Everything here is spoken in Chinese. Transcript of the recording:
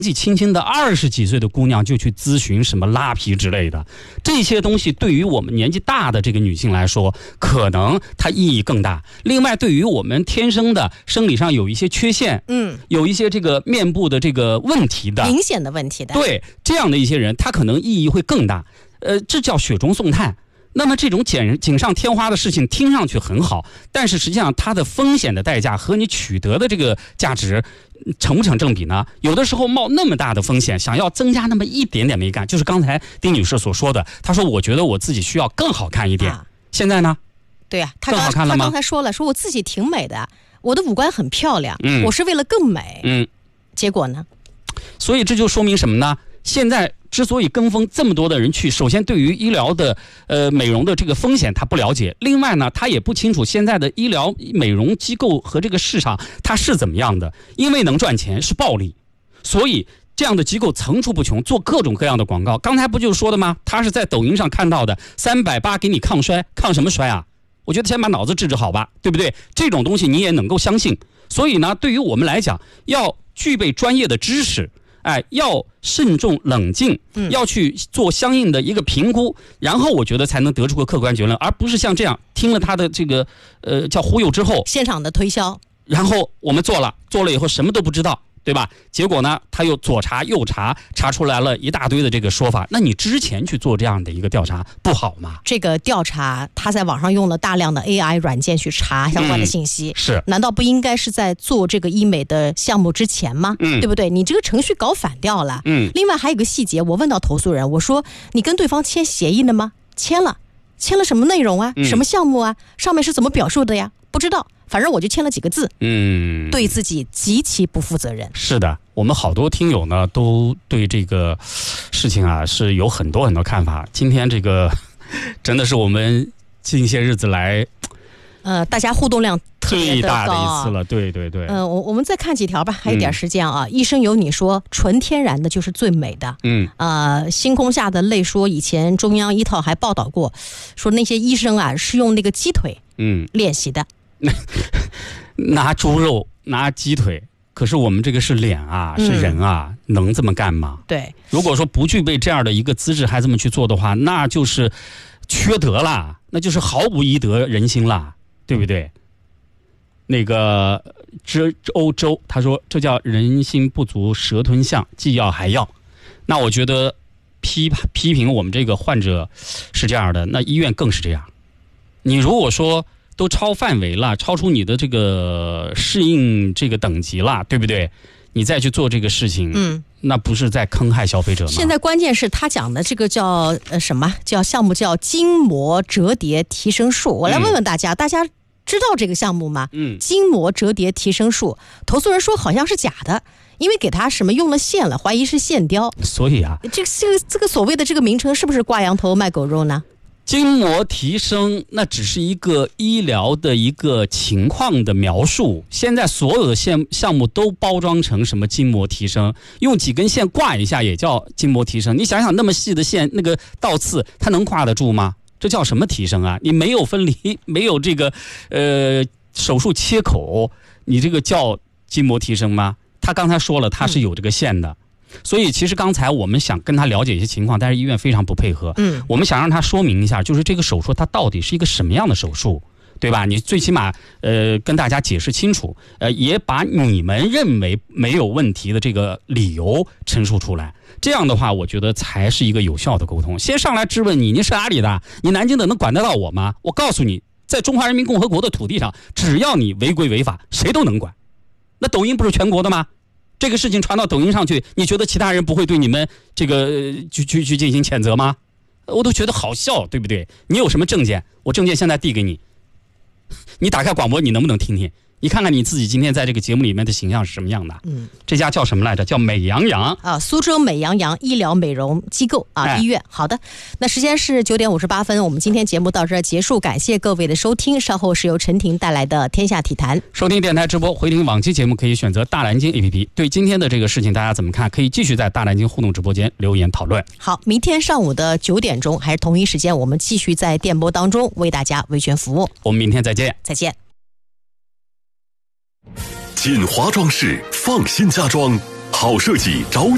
纪轻轻的20几岁的姑娘就去咨询什么拉皮之类的，这些东西对于我们年纪大的这个女性来说，可能它意义更大。另外，对于我们天生的生理上有一些缺陷，有一些这个面部的这个问题的， 明显的问题的， 对这样的一些人，他可能意义会更大。这叫雪中送炭。那么这种锦上添花的事情听上去很好，但是实际上它的风险的代价和你取得的这个价值成不成正比呢？有的时候冒那么大的风险，想要增加那么一点点美感，就是刚才丁女士所说的，她说我觉得我自己需要更好看一点。现在呢？ 对啊，她更好看了吗？ 她刚才说了，说我自己挺美的，我的五官很漂亮，我是为了更美。结果呢？ 所以这就说明什么呢？现在之所以跟风这么多的人去，首先对于医疗的美容的这个风险他不了解，另外呢他也不清楚现在的医疗美容机构和这个市场它是怎么样的，因为能赚钱是暴利，所以这样的机构层出不穷，做各种各样的广告。刚才不就说的吗？他是在抖音上看到的380给你抗衰，抗什么衰啊？我觉得先把脑子治好吧，对不对？这种东西你也能够相信。所以呢，对于我们来讲，要具备专业的知识，要慎重冷静，要去做相应的一个评估，然后我觉得才能得出个客观结论，而不是像这样听了他的这个叫忽悠之后， 现场的推销，然后我们做了以后什么都不知道，对吧？结果呢，他又左查右查，查出来了一大堆的这个说法。那你之前去做这样的一个调查不好吗？ 这个调查他在网上用了大量的 AI 软件去查相关的信息， 是， 难道不应该是在做这个医美的项目之前吗？对不对？你这个程序搞反掉了。另外还有个细节，我问到投诉人，我说你跟对方签协议了吗？签了什么内容啊？什么项目啊？上面是怎么表述的呀？不知道。反正我就签了几个字，对自己极其不负责任。 是的，我们好多听友呢都对这个事情啊是有很多看法。今天这个真的是我们近些日子来， 大家互动量最大的一次了。对对对。 我们再看几条吧，还有点时间啊。医生有你说，纯天然的就是最美的。星空下的泪说，以前中央一套还报道过，说那些医生啊是用那个鸡腿练习的。 拿猪肉拿鸡腿，可是我们这个是脸啊，是人啊，能这么干吗？ 对， 如果说不具备这样的一个资质还这么去做的话，那就是缺德了，那就是毫无医德人心了，对不对？那个欧洲他说这叫人心不足蛇吞象，既要还要。那我觉得批评我们这个患者是这样的，那医院更是这样。你如果说都超范围了，超出你的这个适应这个等级了，对不对？你再去做这个事情，那不是在坑害消费者吗？ 现在关键是他讲的这个叫什么？叫项目叫筋膜折叠提升术。我来问问大家，大家知道这个项目吗？筋膜折叠提升术，投诉人说好像是假的，因为给他什么用了线了，怀疑是线雕。 所以啊， 这个所谓的这个名称是不是挂羊头卖狗肉呢？ 筋膜提升那只是一个医疗的一个情况的描述，现在所有的项目都包装成什么筋膜提升，用几根线挂一下也叫筋膜提升。你想想那么细的线，那个倒刺它能挂得住吗？这叫什么提升啊？你没有分离，没有这个手术切口，你这个叫筋膜提升吗？他刚才说了，他是有这个线的。所以其实刚才我们想跟他了解一些情况，但是医院非常不配合。我们想让他说明一下，就是这个手术它到底是一个什么样的手术，对吧？你最起码跟大家解释清楚，也把你们认为没有问题的这个理由陈述出来。这样的话，我觉得才是一个有效的沟通。先上来质问你是哪里的？你南京的能管得到我吗？我告诉你，在中华人民共和国的土地上，只要你违规违法，谁都能管。那抖音不是全国的吗？这个事情传到抖音上去，你觉得其他人不会对你们这个去进行谴责吗？我都觉得好笑，对不对？你有什么证件？我证件现在递给你，你打开广播，你能不能听听？你看看你自己今天在这个节目里面的形象是什么样的？这家叫什么来着？叫美羊羊啊，苏州美羊羊医疗美容机构啊，医院。好的，那时间是9点58分，我们今天节目到这儿结束，感谢各位的收听。稍后是由陈婷带来的《天下体坛》。 收听电台直播，回听往期节目可以选择大蓝鲸 APP。对今天的这个事情大家怎么看？可以继续在大蓝鲸互动直播间留言讨论。 好，明天上午的9点钟还是同一时间，我们继续在电波当中为大家维权服务。 我们明天再见。 再见。 锦华装饰，放心家装，好设计着